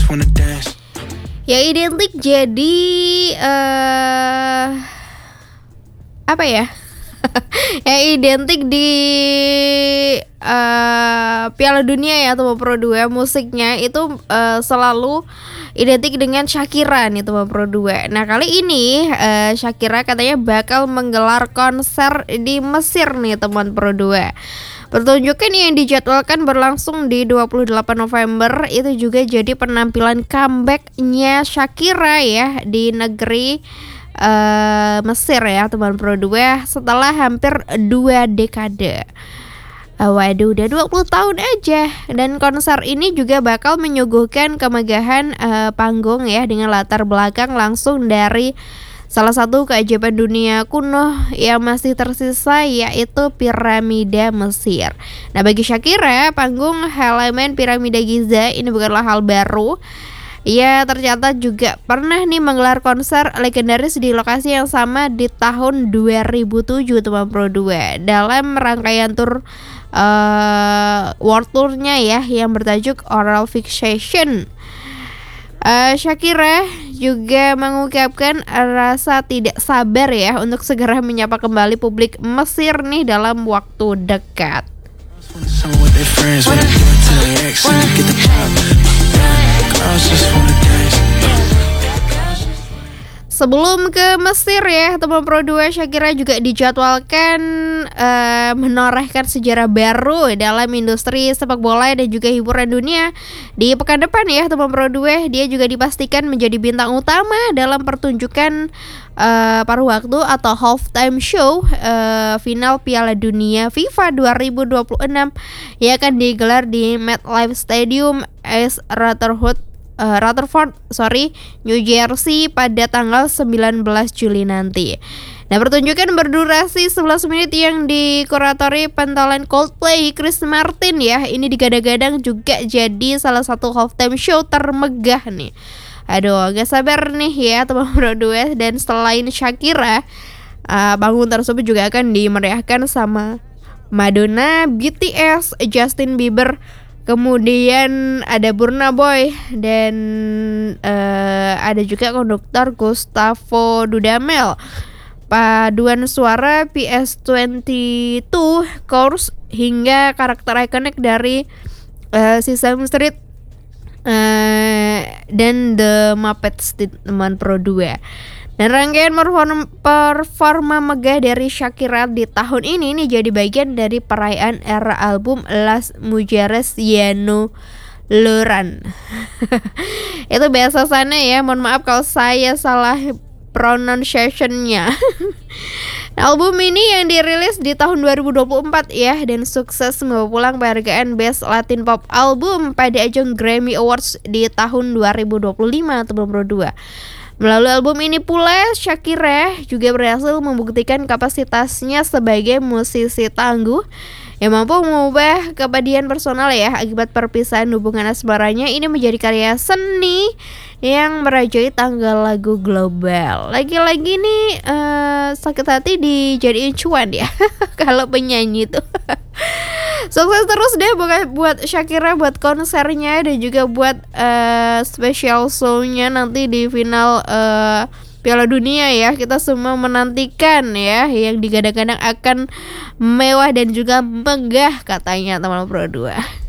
Ya identik jadi apa ya? Ya identik di Piala Dunia ya Teman Pro 2 musiknya itu selalu identik dengan Shakira nih Teman Pro 2. Nah kali ini Shakira katanya bakal menggelar konser di Mesir nih Teman Pro 2. Pertunjukan yang dijadwalkan berlangsung di 28 November itu juga jadi penampilan comeback-nya Shakira ya di negeri Mesir ya Teman Pro 2 setelah hampir 2 dekade. Waduh, udah 20 tahun aja. Dan konser ini juga bakal menyuguhkan kemegahan panggung ya dengan latar belakang langsung dari salah satu keajaiban dunia kuno yang masih tersisa yaitu piramida Mesir. Nah bagi Shakira, panggung halaman piramida Giza ini bukanlah hal baru. Ia tercatat juga pernah nih menggelar konser legendaris di lokasi yang sama di tahun 2007 Teman Pro 2 dalam rangkaian tur world tournya ya yang bertajuk Oral Fixation. Shakira juga mengungkapkan rasa tidak sabar ya untuk segera menyapa kembali publik Mesir nih dalam waktu dekat. Sebelum ke Mesir ya Teman Pro 2, Shakira juga dijadwalkan menorehkan sejarah baru dalam industri sepak bola dan juga hiburan dunia. Di pekan depan ya Teman Pro 2, dia juga dipastikan menjadi bintang utama dalam pertunjukan paruh waktu atau halftime show final Piala Dunia FIFA 2026 yang akan digelar di MetLife Stadium Rutherford, New Jersey pada tanggal 19 Juli nanti. Nah, pertunjukan berdurasi 11 menit yang dikuratori pentolan Coldplay Chris Martin ya. Ini digadang-gadang juga jadi salah satu halftime show termegah nih. Aduh, gak sabar nih ya Teman Pro 2. Dan selain Shakira, panggung tersebut juga akan dimeriahkan sama Madonna, BTS, Justin Bieber, kemudian ada Burna Boy dan ada juga konduktor Gustavo Dudamel. Paduan suara PS22 Chorus hingga karakter ikonik dari Sesame Street dan The Muppets di Teman Pro 2. Dan rangkaian performa megah dari Shakira di tahun ini jadi bagian dari perayaan era album Las Mujeres Lleno Loran. Itu bahasa sana ya, mohon maaf kalau saya salah pronunciation-nya. Album ini yang dirilis di tahun 2024 ya dan sukses membawa pulang penghargaan Best Latin Pop Album pada ajang Grammy Awards di tahun 2025 Teman Pro 2. Melalui album ini pula Shakira juga berhasil membuktikan kapasitasnya sebagai musisi tangguh yang mampu mengubah kepribadian personal ya akibat perpisahan hubungan asmaranya ini menjadi karya seni yang merajai tanggal lagu global. Lagi-lagi nih sakit hati dijadiin cuan ya kalau penyanyi tuh. Sukses terus deh buat Shakira, buat konsernya dan juga buat special show-nya nanti di final Piala Dunia ya. Kita semua menantikan ya yang digadang-gadang akan mewah dan juga megah katanya Teman Pro 2.